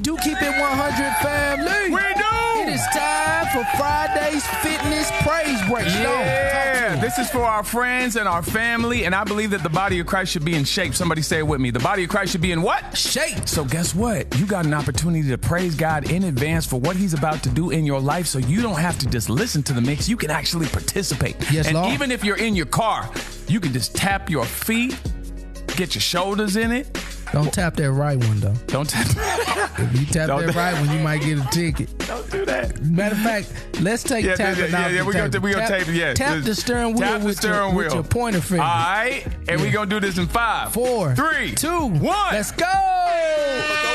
Do keep it 100, family. We do. It is time for Friday's Fitness Praise Break. Yeah, this is for our friends and our family, and I believe that the body of Christ should be in shape. Somebody say it with me. The body of Christ should be in what? Shape. So guess what? You got an opportunity to praise God in advance for what he's about to do in your life, so you don't have to just listen to the mix. You can actually participate. Yes, and Lord. even if you're in your car, you can just tap your feet, get your shoulders in it. Don't tap that right one, though. Don't tap. If you tap that right one, you might get a ticket. Don't do that. Matter of fact, let's take tapping out. Yeah, we're going to tape it. Yeah. Tap the steering wheel with your pointer finger. All right, and we're going to do this in 5, 4, 3, 2, 1. Let's go.